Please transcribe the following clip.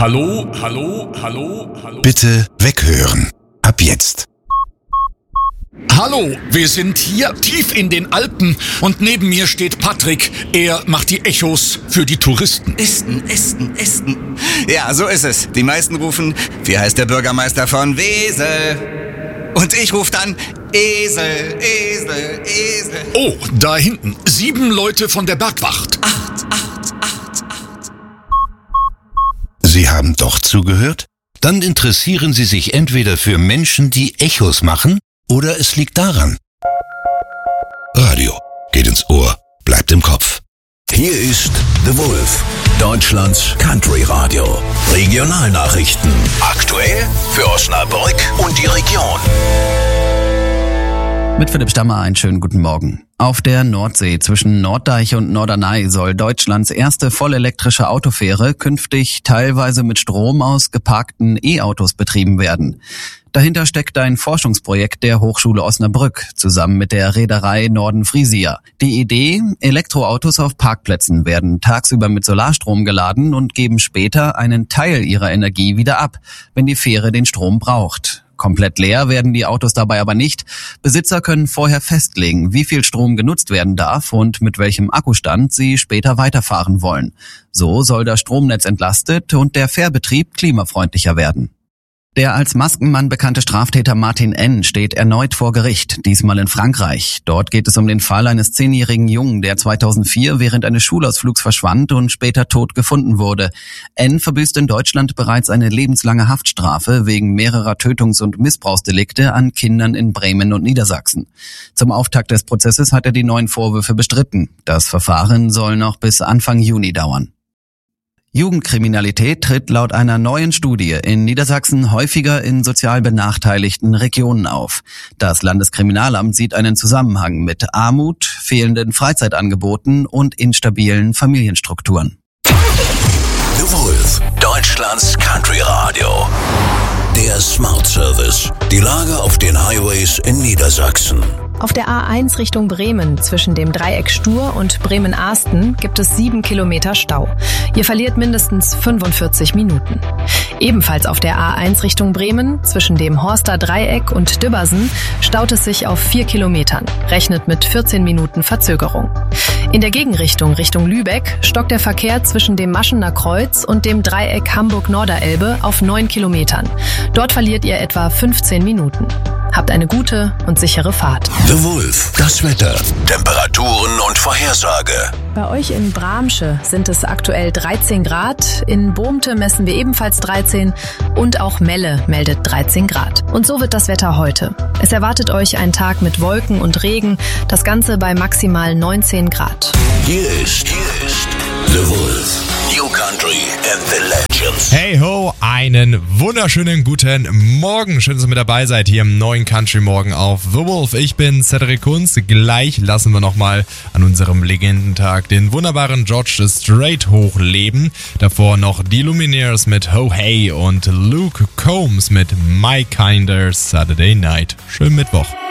Hallo? Bitte weghören. Ab jetzt. Hallo, wir sind hier tief in den Alpen und neben mir steht Patrick. Er macht die Echos für die Touristen. Ästen. Ja, so ist es. Die meisten rufen, wie heißt der Bürgermeister von Wesel? Und ich rufe dann, Esel. Oh, da hinten. 7 Leute von der Bergwacht. 8. Sie haben doch zugehört? Dann interessieren Sie sich entweder für Menschen, die Echos machen, oder es liegt daran. Radio geht ins Ohr, bleibt im Kopf. Hier ist The Wolf, Deutschlands Country Radio. Regionalnachrichten. Aktuell für Osnabrück und die Region. Mit Philipp Stammer einen schönen guten Morgen. Auf der Nordsee zwischen Norddeich und Norderney soll Deutschlands erste vollelektrische Autofähre künftig teilweise mit Strom aus geparkten E-Autos betrieben werden. Dahinter steckt ein Forschungsprojekt der Hochschule Osnabrück zusammen mit der Reederei Norden Frisia. Die Idee: Elektroautos auf Parkplätzen werden tagsüber mit Solarstrom geladen und geben später einen Teil ihrer Energie wieder ab, wenn die Fähre den Strom braucht. Komplett leer werden die Autos dabei aber nicht. Besitzer können vorher festlegen, wie viel Strom genutzt werden darf und mit welchem Akkustand sie später weiterfahren wollen. So soll das Stromnetz entlastet und der Fährbetrieb klimafreundlicher werden. Der als Maskenmann bekannte Straftäter Martin N. steht erneut vor Gericht, diesmal in Frankreich. Dort geht es um den Fall eines 10-jährigen Jungen, der 2004 während eines Schulausflugs verschwand und später tot gefunden wurde. N. verbüßt in Deutschland bereits eine lebenslange Haftstrafe wegen mehrerer Tötungs- und Missbrauchsdelikte an Kindern in Bremen und Niedersachsen. Zum Auftakt des Prozesses hat er die neuen Vorwürfe bestritten. Das Verfahren soll noch bis Anfang Juni dauern. Jugendkriminalität tritt laut einer neuen Studie in Niedersachsen häufiger in sozial benachteiligten Regionen auf. Das Landeskriminalamt sieht einen Zusammenhang mit Armut, fehlenden Freizeitangeboten und instabilen Familienstrukturen. The Wolf, Deutschlands Country Radio. Der Smart Service. Die Lage auf den Highways in Niedersachsen. Auf der A1 Richtung Bremen zwischen dem Dreieck Stur und Bremen-Ahsten gibt es 7 Kilometer Stau. Ihr verliert mindestens 45 Minuten. Ebenfalls auf der A1 Richtung Bremen zwischen dem Horster Dreieck und Dübbersen staut es sich auf 4 Kilometern. Rechnet mit 14 Minuten Verzögerung. In der Gegenrichtung Richtung Lübeck stockt der Verkehr zwischen dem Maschener Kreuz und dem Dreieck Hamburg-Norderelbe auf 9 Kilometern. Dort verliert ihr etwa 15 Minuten. Habt eine gute und sichere Fahrt. The Wolf, das Wetter, Temperaturen und Vorhersage. Bei euch in Bramsche sind es aktuell 13 Grad, in Bohmte messen wir ebenfalls 13 und auch Melle meldet 13 Grad. Und so wird das Wetter heute. Es erwartet euch ein Tag mit Wolken und Regen, das Ganze bei maximal 19 Grad. Hier ist The Wolf, New Country and the Legends. Hey ho, einen wunderschönen guten Morgen. Schön, dass ihr mit dabei seid hier im neuen Country Morgen auf The Wolf. Ich bin Cedric Kunz. Gleich lassen wir nochmal an unserem Legendentag den wunderbaren George Strait hochleben. Davor noch die Lumineers mit Ho Hey und Luke Combs mit My Kinder Saturday Night. Schönen Mittwoch.